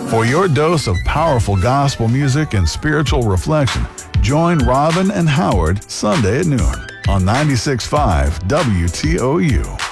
For your dose of powerful gospel music and spiritual reflection, join Robin and Howard Sunday at noon on 96.5 WTOU.